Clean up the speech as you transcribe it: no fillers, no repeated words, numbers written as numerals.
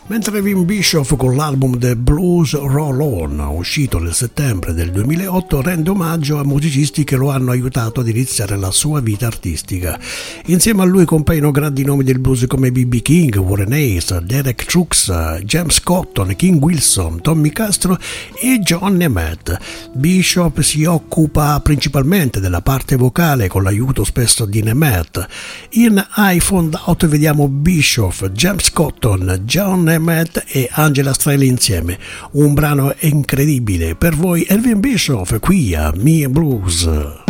Mentre Irving Bischoff con l'album The Blues Roll On, uscito nel settembre del 2008, rende omaggio a musicisti che lo hanno aiutato ad iniziare la sua vita artistica. Insieme a lui compaiono grandi nomi del blues come B.B. King, Warren Hayes, Derek Trucks, James Cotton, King Wilson, Tommy Castro e John Nemeth. Bischoff si occupa principalmente della parte vocale con l'aiuto spesso di Nemeth. In I Found Out vediamo Bischoff, James Cotton, John Nemeth e Angela Strelli insieme. Un brano incredibile per voi, Irving Bischoff qui a Me and Blues.